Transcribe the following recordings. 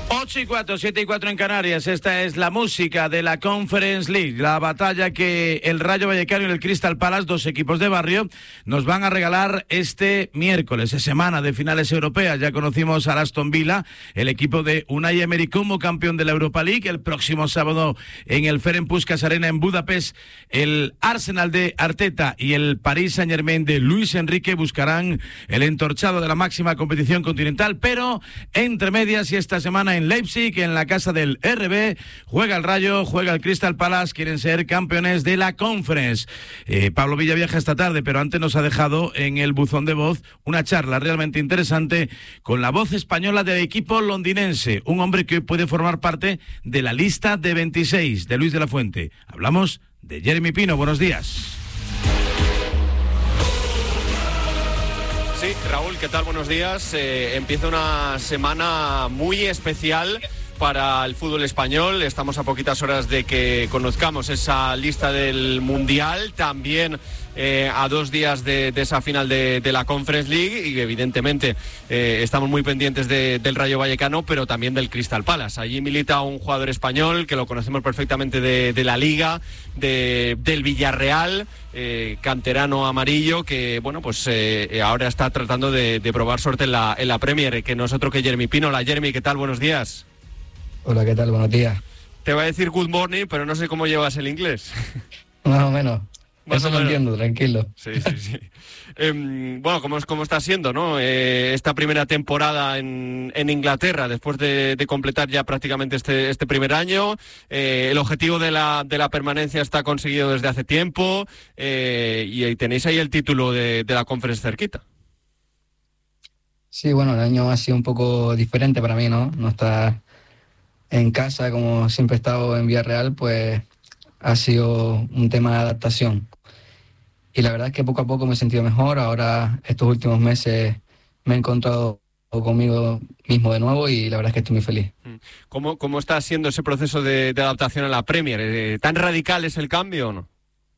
8:04, 7:04 en Canarias. Esta es la música de la Conference League, la batalla que el Rayo Vallecano y el Crystal Palace, dos equipos de barrio, nos van a regalar este miércoles, semana de finales europeas. Ya conocimos al Aston Villa, el equipo de Unai Emery como campeón de la Europa League. El próximo sábado en el Ferenc Puskás Arena en Budapest, el Arsenal de Arteta y el Paris Saint-Germain de Luis Enrique buscarán el entorchado de la máxima competición continental, pero entre medias y esta semana en Leipzig, en la casa del RB, juega el Rayo, juega el Crystal Palace, quieren ser campeones de la Conference. Pablo Villa viaja esta tarde, pero antes nos ha dejado en el buzón de voz una charla realmente interesante con la voz española del equipo londinense, un hombre que hoy puede formar parte de la lista de 26 de Luis de la Fuente. Hablamos de Jeremy Pino. Buenos días. Sí, Raúl, ¿qué tal? Buenos días. Empieza una semana muy especial para el fútbol español. Estamos a poquitas horas de que conozcamos esa lista del Mundial, también a 2 días de esa final de la Conference League, y evidentemente estamos muy pendientes del Rayo Vallecano, pero también del Crystal Palace. Allí milita un jugador español que lo conocemos perfectamente de la Liga, del Villarreal, canterano amarillo, que bueno, pues ahora está tratando de probar suerte en la Premier, que no es otro que Jeremy Pino. Hola Jeremy, ¿qué tal? Buenos días. Hola, ¿qué tal? Buenos días. Te voy a decir good morning, pero no sé cómo llevas el inglés. Más o menos. Eso lo entiendo, tranquilo. Sí. Bueno, ¿cómo está siendo, no? Esta primera temporada en Inglaterra, después de completar ya prácticamente este primer año. El objetivo de la permanencia está conseguido desde hace tiempo, y tenéis ahí el título de la Conference cerquita. Sí, bueno, el año ha sido un poco diferente para mí, ¿no? No estar en casa, como siempre he estado en Villarreal, pues ha sido un tema de adaptación. Y la verdad es que poco a poco me he sentido mejor. Ahora, estos últimos meses, me he encontrado conmigo mismo de nuevo y la verdad es que estoy muy feliz. ¿Cómo está siendo ese proceso de adaptación a la Premier? ¿Tan radical es el cambio o no?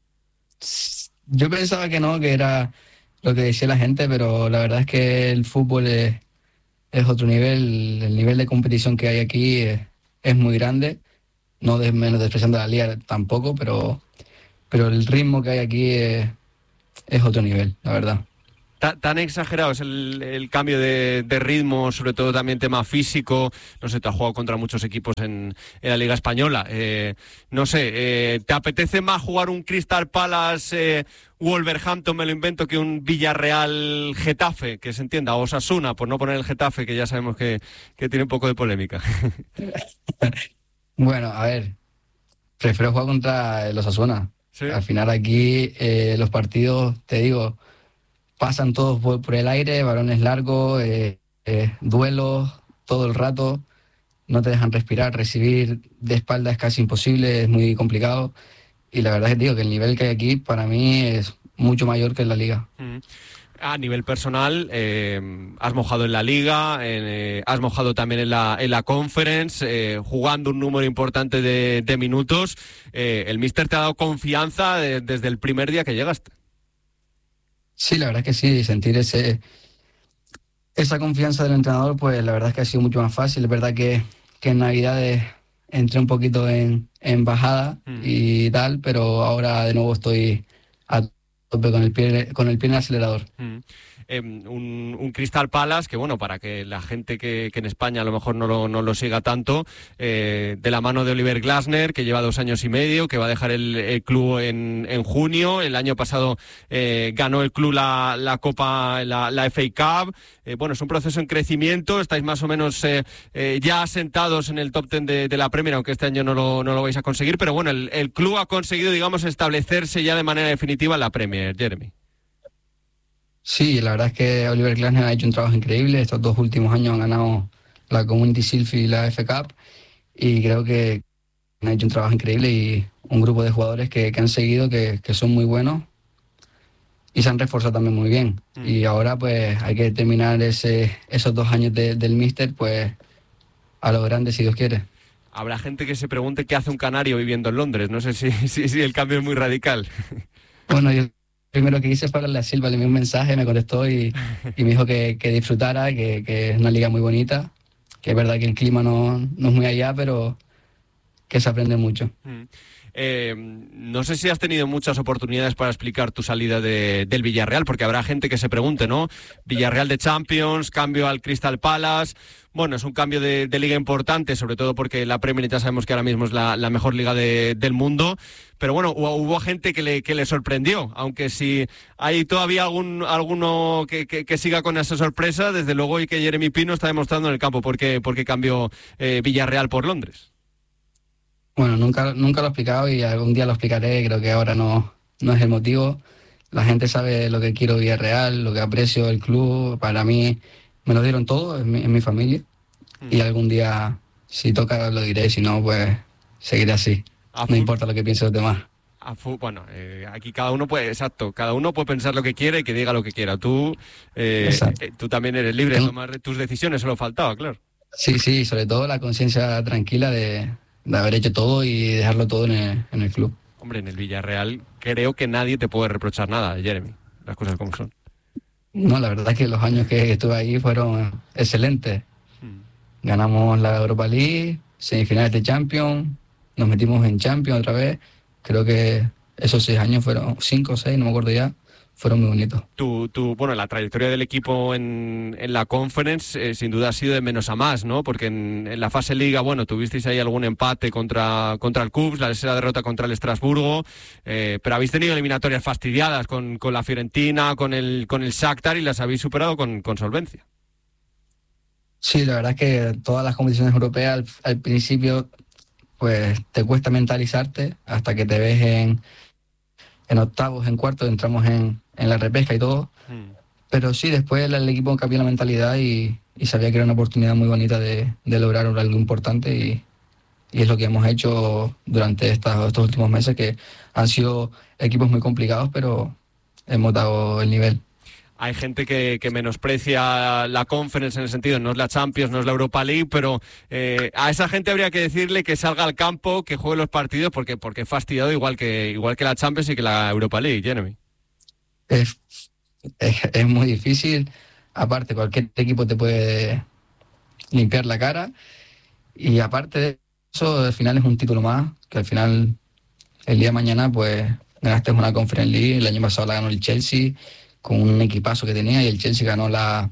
Yo pensaba que no, que era lo que decía la gente, pero la verdad es que el fútbol es otro nivel. El nivel de competición que hay aquí es muy grande. No menos despreciando la liga tampoco, pero el ritmo que hay aquí es otro nivel, la verdad. ¿Tan exagerado es el cambio de ritmo, sobre todo también tema físico? No sé, te has jugado contra muchos equipos en la Liga Española. No sé, ¿te apetece más jugar un Crystal Palace, Wolverhampton, me lo invento, que un Villarreal Getafe, que se entienda, o Osasuna, por no poner el Getafe, que ya sabemos que tiene un poco de polémica? Bueno, a ver, prefiero jugar contra el Osasuna. ¿Sí? Al final aquí los partidos, te digo, pasan todos por el aire, balones largos, duelos todo el rato, no te dejan respirar, recibir de espalda es casi imposible, es muy complicado, y la verdad es que digo que el nivel que hay aquí para mí es mucho mayor que en la Liga. A nivel personal, has mojado en la Liga, has mojado también en la Conference, jugando un número importante de minutos. ¿El míster te ha dado confianza desde el primer día que llegaste? Sí, la verdad es que sí, sentir esa confianza del entrenador, pues la verdad es que ha sido mucho más fácil. Es verdad que en Navidades entré un poquito en bajada y tal, pero ahora de nuevo estoy a tope con el pie en el acelerador. Un Crystal Palace que, bueno, para que la gente que en España a lo mejor no lo siga tanto, de la mano de Oliver Glasner, que lleva 2 años y medio, que va a dejar el club en junio. El año pasado ganó el club la Copa, la FA Cup. Bueno, es un proceso en crecimiento. Estáis más o menos ya asentados en el top 10 de la Premier, aunque este año no lo vais a conseguir. Pero bueno, el club ha conseguido, digamos, establecerse ya de manera definitiva en la Premier, Jeremy. Sí, la verdad es que Oliver Glasner ha hecho un trabajo increíble. Estos 2 últimos años han ganado la Community Shield y la FA Cup, y creo que han hecho un trabajo increíble, y un grupo de jugadores que han seguido, que son muy buenos y se han reforzado también muy bien. Y ahora pues hay que terminar esos 2 años del míster pues a lo grande, si Dios quiere. Habrá gente que se pregunte qué hace un canario viviendo en Londres. No sé si el cambio es muy radical. Bueno, yo primero que hice fue hablarle a Silva, le envié un mensaje, me contestó y me dijo que disfrutara, que es una liga muy bonita, es verdad que el clima no es muy allá, pero que se aprende mucho. No sé si has tenido muchas oportunidades para explicar tu salida del Villarreal, porque habrá gente que se pregunte, ¿no? Villarreal de Champions, cambio al Crystal Palace. Bueno, es un cambio de liga importante, sobre todo porque la Premier ya sabemos que ahora mismo es la mejor liga del mundo. Pero bueno, hubo gente que le sorprendió, aunque si hay todavía alguno que siga con esa sorpresa, desde luego, y que Jeremy Pino está demostrando en el campo porque cambió Villarreal por Londres. Bueno, nunca lo he explicado y algún día lo explicaré. Creo que ahora no es el motivo. La gente sabe lo que quiero Villarreal, lo que aprecio del club. Para mí me lo dieron todo en mi familia. Y algún día, si toca, lo diré. Si no, pues seguiré así. No importa lo que piensen los demás. Bueno, aquí cada uno puede pensar lo que quiere y que diga lo que quiera. Tú también eres libre de tomar tus decisiones, solo faltaba, claro. Sí, sobre todo la conciencia tranquila de haber hecho todo y dejarlo todo en el club. Hombre, en el Villarreal creo que nadie te puede reprochar nada, Jeremy. Las cosas como son. No, la verdad es que los años que estuve ahí fueron excelentes. Ganamos la Europa League, semifinales de Champions, nos metimos en Champions otra vez. Creo que esos 6 años fueron 5 o 6, no me acuerdo ya. Fueron muy bonitos. Bueno, la trayectoria del equipo en la Conference sin duda ha sido de menos a más, ¿no? Porque en la fase Liga, bueno, tuvisteis ahí algún empate contra el Cubs, la tercera derrota contra el Estrasburgo, pero habéis tenido eliminatorias fastidiadas con la Fiorentina, con el Shakhtar, y las habéis superado con solvencia. Sí, la verdad es que todas las competiciones europeas al principio pues te cuesta mentalizarte hasta que te ves en octavos, en cuartos, entramos en la repesca y todo. Pero sí, después el equipo cambió la mentalidad y sabía que era una oportunidad muy bonita de lograr algo importante y es lo que hemos hecho durante estos últimos meses, que han sido equipos muy complicados, pero hemos dado el nivel. Hay gente que menosprecia la Conference en el sentido, no es la Champions, no es la Europa League, pero a esa gente habría que decirle que salga al campo, que juegue los partidos, porque es fastidiado igual que la Champions y que la Europa League, Jeremy. Es muy difícil. Aparte, cualquier equipo te puede limpiar la cara. Y aparte de eso, al final es un título más, que al final, el día de mañana, pues ganaste una Conference League. El año pasado la ganó el Chelsea, con un equipazo que tenía, y el Chelsea ganó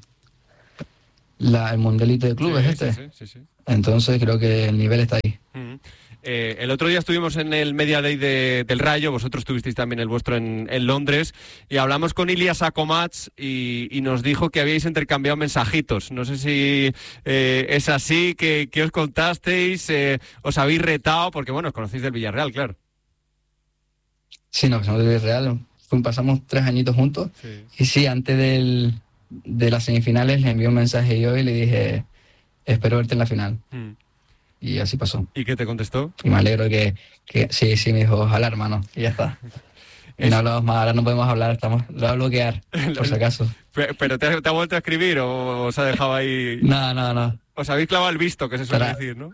el mundialito de clubes Sí. Entonces creo que el nivel está ahí. El otro día estuvimos en el Media Day del Rayo, vosotros tuvisteis también el vuestro en Londres, y hablamos con Ilias Akomats y nos dijo que habíais intercambiado mensajitos. No sé si es así, que os contasteis, os habéis retado, porque bueno, os conocéis del Villarreal, claro. Sí, nos conocemos del Villarreal. Pasamos 3 añitos juntos. Sí. Y sí, antes de las semifinales le envié un mensaje yo y le dije, espero verte en la final. Y así pasó. ¿Y qué te contestó? Y me alegro que sí, me dijo, ojalá, hermano, y ya está. Y no hablamos más, ahora no podemos hablar, lo voy a bloquear, por si acaso. ¿Pero te ha vuelto a escribir o os ha dejado ahí? No. Os habéis clavado el visto, que se suele decir, ¿no?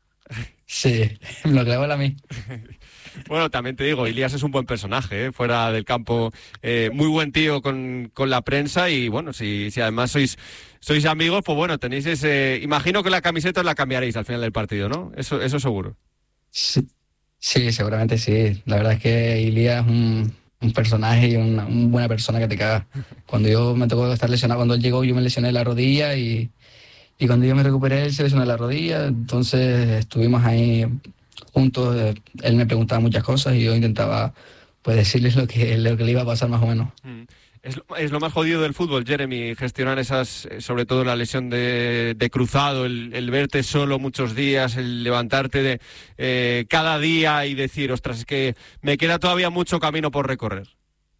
Sí, me lo clavó él a mí. Bueno, también te digo, Ilias es un buen personaje, fuera del campo, muy buen tío con la prensa, y bueno, si además sois amigos, pues bueno, tenéis ese... Imagino que la camiseta os la cambiaréis al final del partido, ¿no? Eso seguro. Sí, seguramente sí. La verdad es que Ilias es un personaje y una buena persona que te caga. Cuando yo me tocó estar lesionado, cuando él llegó, yo me lesioné la rodilla y cuando yo me recuperé, él se lesionó la rodilla. Entonces estuvimos ahí juntos. Él me preguntaba muchas cosas y yo intentaba pues decirles lo que le iba a pasar más o menos. Es lo más jodido del fútbol, Jeremy, gestionar esas, sobre todo la lesión de cruzado, el verte solo muchos días, el levantarte cada día y decir, ostras, es que me queda todavía mucho camino por recorrer.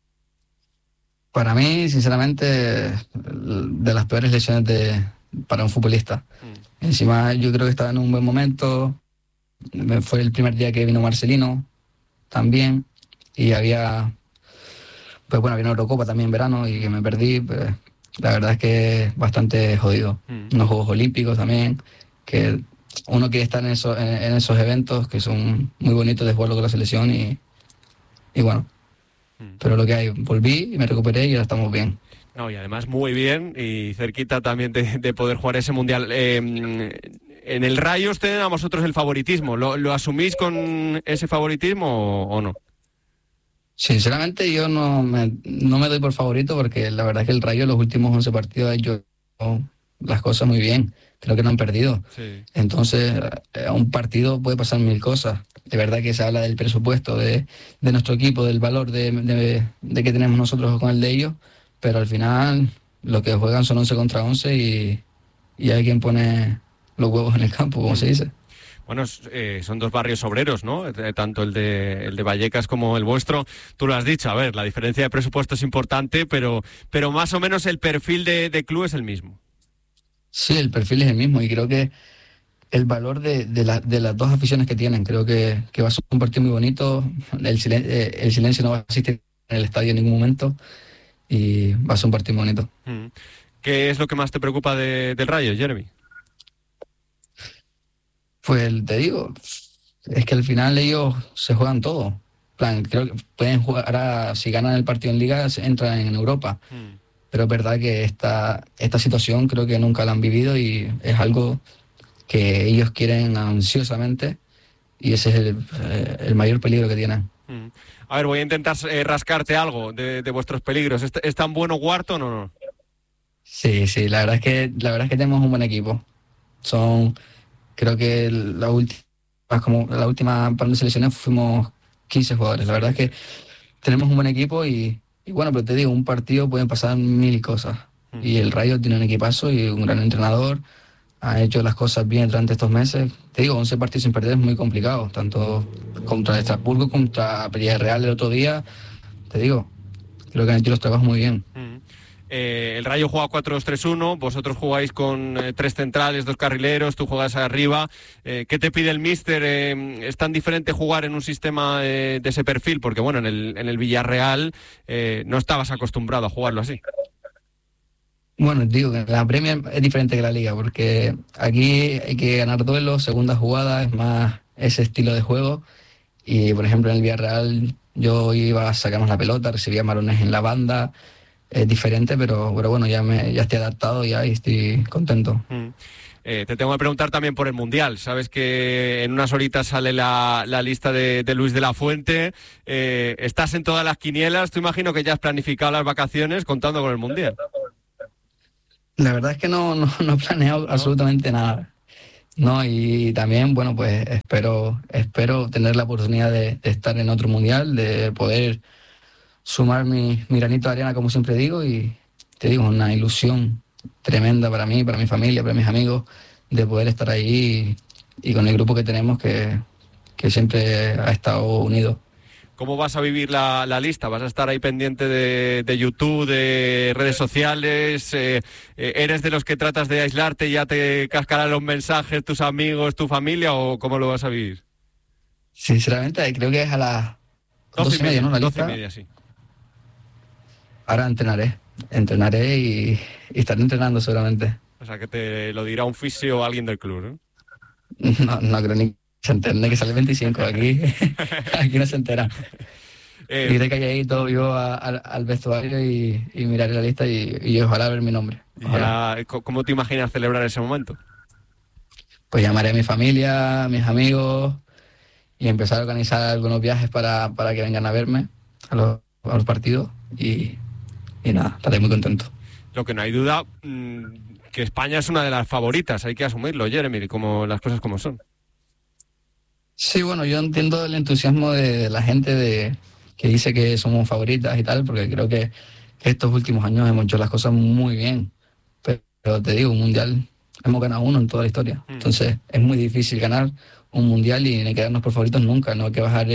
Para mí, sinceramente, de las peores lesiones para un futbolista. Encima, yo creo que estaba en un buen momento. Fue el primer día que vino Marcelino también, y había una Eurocopa también en verano y que me perdí. Pues, la verdad es que es bastante jodido. Unos Juegos Olímpicos también, que uno quiere estar en esos eventos que son muy bonitos de jugarlo con la selección y bueno. Pero lo que hay, volví y me recuperé y ahora estamos bien. No, y además muy bien y cerquita también de poder jugar ese Mundial. En el Rayo ustedes a vosotros el favoritismo. ¿Lo asumís con ese favoritismo o no? Sinceramente yo no me doy por favorito porque la verdad es que el Rayo en los últimos 11 partidos ha hecho las cosas muy bien. Creo que no han perdido. Sí. Entonces, a un partido puede pasar mil cosas. De verdad que se habla del presupuesto de nuestro equipo, del valor de que tenemos nosotros con el de ellos, pero al final lo que juegan son 11 contra 11 y hay quien pone los huevos en el campo, como se dice. Bueno, son dos barrios obreros, ¿no? Tanto el de Vallecas como el vuestro. Tú lo has dicho, a ver, la diferencia de presupuesto es importante, pero más o menos el perfil de club es el mismo. Sí, el perfil es el mismo y creo que el valor de las dos aficiones que tienen, creo que va a ser un partido muy bonito. El silencio no va a existir en el estadio en ningún momento y va a ser un partido muy bonito. ¿Qué es lo que más te preocupa del Rayo, Jeremy? Pues te digo, es que al final ellos se juegan todo. En plan, creo que pueden jugar, ahora si ganan el partido en Liga, entran en Europa. Pero es verdad que esta situación creo que nunca la han vivido y es algo que ellos quieren ansiosamente y ese es el mayor peligro que tienen. A ver, voy a intentar rascarte algo de vuestros peligros. ¿Es tan bueno Wharton o no? Sí, la verdad es que tenemos un buen equipo. Creo que la última par de selecciones fuimos 15 jugadores. La verdad es que tenemos un buen equipo y bueno, pero te digo, un partido pueden pasar mil cosas. Y el Rayo tiene un equipazo y un gran entrenador. Ha hecho las cosas bien durante estos meses. Te digo, 11 partidos sin perder es muy complicado. Tanto contra el Estrasburgo, contra Villarreal el otro día. Te digo, creo que han hecho los trabajos muy bien. El Rayo juega 4-2-3-1, vosotros jugáis con 3 centrales, 2 carrileros, tú juegas arriba. ¿Qué te pide el míster? ¿Es tan diferente jugar en un sistema de ese perfil? Porque bueno, en el Villarreal no estabas acostumbrado a jugarlo así. Bueno, digo que la Premier es diferente que la Liga, porque aquí hay que ganar duelos, segunda jugada, es más ese estilo de juego. Y por ejemplo en el Villarreal yo iba a sacarnos la pelota, recibía balones en la banda. Es diferente, pero bueno, ya estoy adaptado ya y estoy contento. Te tengo que preguntar también por el Mundial. Sabes que en unas horitas sale la lista de Luis de la Fuente. Estás en todas las quinielas. Tú imagino que ya has planificado las vacaciones contando con el Mundial. La verdad es que no he planeado absolutamente nada. No, y también, bueno, pues espero tener la oportunidad de estar en otro Mundial, de poder sumar mi granito de arena, como siempre digo, y te digo, una ilusión tremenda para mí, para mi familia, para mis amigos, de poder estar ahí y con el grupo que tenemos que siempre ha estado unido. ¿Cómo vas a vivir la lista? ¿Vas a estar ahí pendiente de YouTube, de redes sociales? ¿Eres de los que tratas de aislarte y ya te cascarán los mensajes tus amigos, tu familia, o cómo lo vas a vivir? Sinceramente, creo que es a las 12:30, ¿no? La lista. 12:30, sí. Ahora entrenaré y estaré entrenando seguramente. O sea, que te lo dirá un fisio o alguien del club, ¿no? No creo ni que se entere, que sale el 25 aquí. Aquí no se entera. Iré calladito yo al vestuario y miraré la lista y ojalá ver mi nombre. Ojalá. ¿Cómo te imaginas celebrar ese momento? Pues llamaré a mi familia, a mis amigos y empezar a organizar algunos viajes para que vengan a verme a los partidos y nada, estaré muy contento. Lo que no hay duda, que España es una de las favoritas, hay que asumirlo, Jeremy, como las cosas como son. Sí, bueno, yo entiendo el entusiasmo de la gente que dice que somos favoritas y tal, porque creo que estos últimos años hemos hecho las cosas muy bien. Pero te digo, un mundial hemos ganado uno en toda la historia. Entonces es muy difícil ganar un mundial y no quedarnos por favoritos nunca. No hay que bajar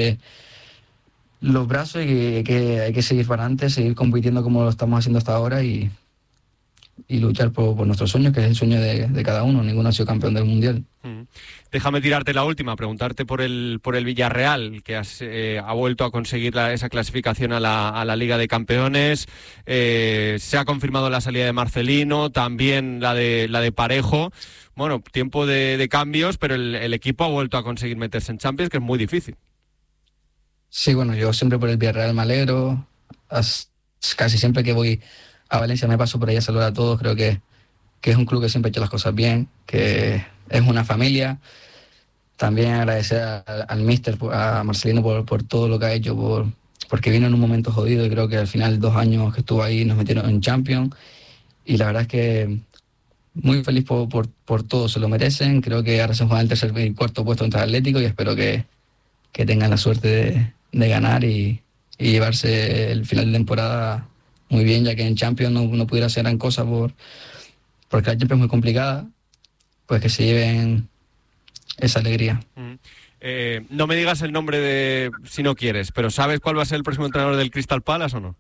los brazos y hay que seguir para adelante, seguir compitiendo como lo estamos haciendo hasta ahora y luchar por nuestros sueños, que es el sueño de cada uno. Ninguno ha sido campeón del mundial. Déjame tirarte la última, preguntarte por el Villarreal, que ha vuelto a conseguir esa clasificación a la Liga de Campeones. Se ha confirmado la salida de Marcelino, también la de Parejo. Bueno, tiempo de cambios, pero el equipo ha vuelto a conseguir meterse en Champions, que es muy difícil. Sí, bueno, yo siempre por el Villarreal me alegro. Casi siempre que voy a Valencia me paso por ahí a saludar a todos. Creo que es un club que siempre ha hecho las cosas bien, que es una familia. También agradecer al míster, a Marcelino por todo lo que ha hecho, porque vino en un momento jodido y creo que al final 2 años que estuvo ahí nos metieron en Champions y la verdad es que muy feliz por todo, se lo merecen. Creo que ahora se juega el 3er y 4º puesto contra el Atlético y espero que tengan la suerte de ganar y llevarse el final de temporada muy bien, ya que en Champions no pudiera hacer gran cosa porque la Champions es muy complicada, pues que se lleven esa alegría. No me digas el nombre si no quieres, pero ¿sabes cuál va a ser el próximo entrenador del Crystal Palace o no?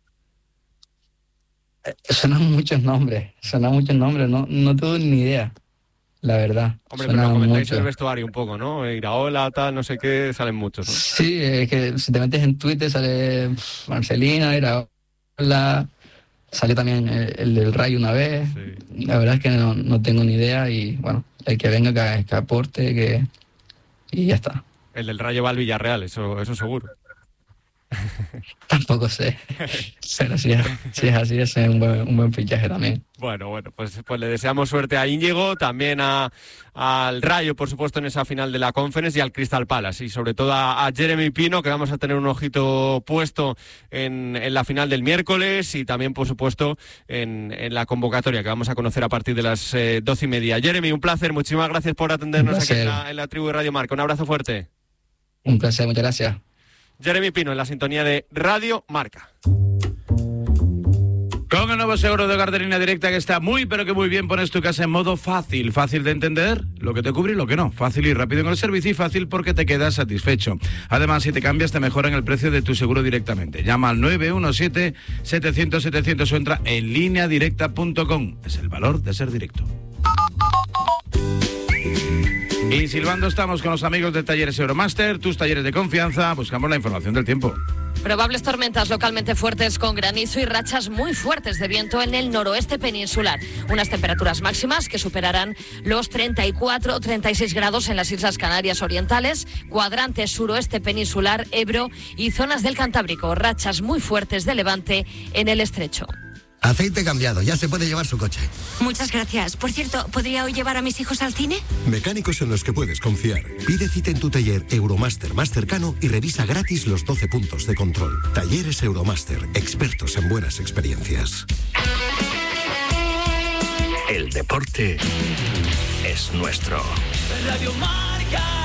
Suenan muchos nombres, no tengo ni idea, la verdad. Hombre, pero lo comentáis en el vestuario un poco, ¿no? Iraola, tal, no sé qué, salen muchos, ¿no? Sí, es que si te metes en Twitter sale Marcelina, Iraola, salió también el del Rayo una vez. Sí. La verdad es que no tengo ni idea y bueno, el que venga que aporte, y ya está. El del Rayo va al Villarreal, eso seguro. Tampoco sé, pero si es así, es un buen fichaje también. Bueno, pues le deseamos suerte a Íñigo, también al Rayo, por supuesto, en esa final de la Conference, y al Crystal Palace, y sobre todo a Jeremy Pino, que vamos a tener un ojito puesto en la final del miércoles, y también, por supuesto, en la convocatoria, que vamos a conocer a partir de las 12:30. Jeremy, un placer, muchísimas gracias por atendernos aquí en la tribu de Radio Marca. Un abrazo fuerte. Un placer, muchas gracias. Jeremy Pino en la sintonía de Radio Marca. Con el nuevo seguro de hogar de Línea Directa, que está muy pero que muy bien, pones tu casa en modo fácil de entender, lo que te cubre y lo que no, fácil y rápido en el servicio y fácil porque te quedas satisfecho. Además, si te cambias te mejoran el precio de tu seguro directamente. Llama al 917-700-700 o entra en lineadirecta.com. Es el valor de ser directo. Y silbando estamos con los amigos de Talleres Euromaster, tus talleres de confianza. Buscamos la información del tiempo. Probables tormentas localmente fuertes con granizo y rachas muy fuertes de viento en el noroeste peninsular. Unas temperaturas máximas que superarán los 34 o 36 grados en las Islas Canarias Orientales, cuadrante suroeste peninsular, Ebro y zonas del Cantábrico. Rachas muy fuertes de levante en el estrecho. Aceite cambiado, ya se puede llevar su coche. Muchas gracias. Por cierto, ¿podría hoy llevar a mis hijos al cine? Mecánicos en los que puedes confiar. Pide cita en tu taller Euromaster más cercano y revisa gratis los 12 puntos de control. Talleres Euromaster, expertos en buenas experiencias. El deporte es nuestro. Radio Marca.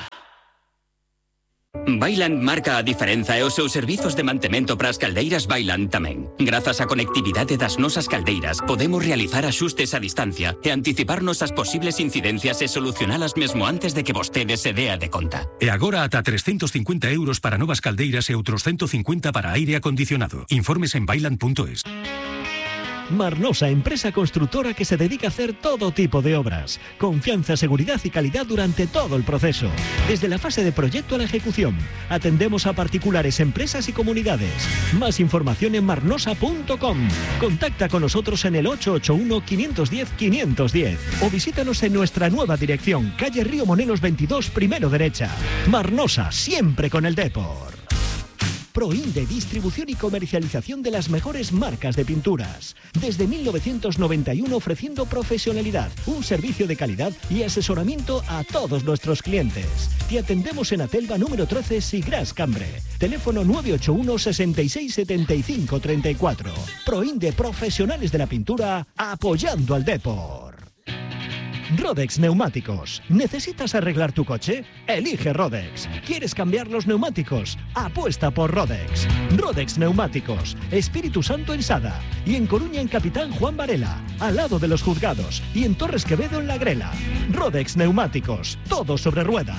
Bailand marca a diferenza e os seus servizos de mantemento para as caldeiras Bailand tamén. Grazas á conectividade das nosas caldeiras, podemos realizar axustes a distancia e anticiparnos as posibles incidencias e solucionalas mesmo antes de que vostede se dea de conta. E agora ata 350 euros para novas caldeiras e outros 150 para aire acondicionado. Informes en bailand.es. Marnosa, empresa constructora que se dedica a hacer todo tipo de obras. Confianza, seguridad y calidad durante todo el proceso. Desde la fase de proyecto a la ejecución. Atendemos a particulares, empresas y comunidades. Más información en marnosa.com. Contacta con nosotros en el 881-510-510 o visítanos en nuestra nueva dirección, calle Río Monelos 22, primero derecha. Marnosa, siempre con el Depor. Proinde, distribución y comercialización de las mejores marcas de pinturas. Desde 1991 ofreciendo profesionalidad, un servicio de calidad y asesoramiento a todos nuestros clientes. Te atendemos en Atelva número 13, Sigras Cambre. Teléfono 981 66 75 34. Proinde, profesionales de la pintura, apoyando al Depor. Rodex Neumáticos. ¿Necesitas arreglar tu coche? Elige Rodex. ¿Quieres cambiar los neumáticos? Apuesta por Rodex. Rodex Neumáticos. Espíritu Santo en Sada. Y en Coruña en Capitán Juan Varela. Al lado de los juzgados. Y en Torres Quevedo en La Grela. Rodex Neumáticos. Todo sobre ruedas.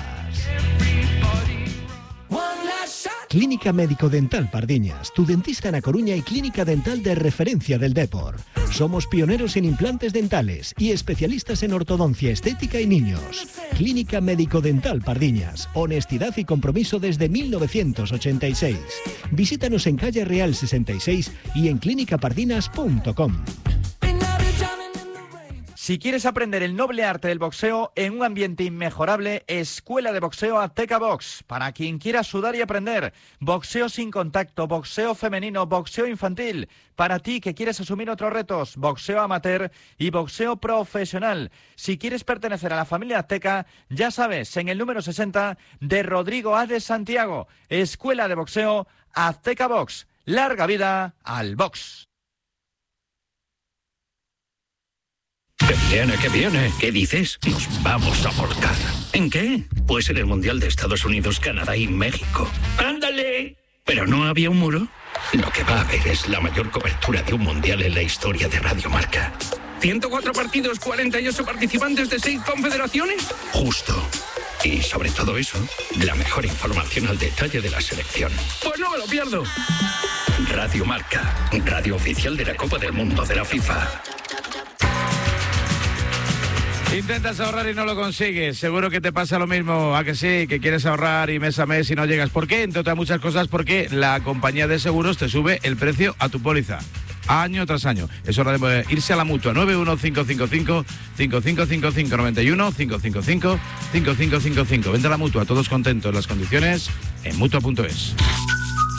Clínica Médico Dental Pardiñas, tu dentista en A Coruña y clínica dental de referencia del Depor. Somos pioneros en implantes dentales y especialistas en ortodoncia estética y niños. Clínica Médico Dental Pardiñas, honestidad y compromiso desde 1986. Visítanos en calle Real 66 y en clinicapardinas.com. Si quieres aprender el noble arte del boxeo en un ambiente inmejorable, Escuela de Boxeo Azteca Box. Para quien quiera sudar y aprender, boxeo sin contacto, boxeo femenino, boxeo infantil. Para ti que quieres asumir otros retos, boxeo amateur y boxeo profesional. Si quieres pertenecer a la familia Azteca, ya sabes, en el número 60 de Rodrigo A. de Santiago. Escuela de Boxeo Azteca Box. Larga vida al box. ¡Que viene, que viene! ¿Qué dices? Nos vamos a volcar. ¿En qué? Pues en el Mundial de Estados Unidos, Canadá y México. ¡Ándale! ¿Pero no había un muro? Lo que va a haber es la mayor cobertura de un Mundial en la historia de Radio Marca. 104 partidos, 48 participantes de 6 confederaciones. Justo. Y sobre todo eso, la mejor información al detalle de la selección. Pues no me lo pierdo. Radio Marca, radio oficial de la Copa del Mundo de la FIFA. Intentas ahorrar y no lo consigues. Seguro que te pasa lo mismo. ¿A que sí? Que quieres ahorrar y mes a mes y no llegas. ¿Por qué? Entre otras muchas cosas porque la compañía de seguros te sube el precio a tu póliza. Año tras año. Es hora de irse a la Mutua. 91555-5555 91-555-5555. Vente a la Mutua. Todos contentos. Las condiciones en Mutua.es.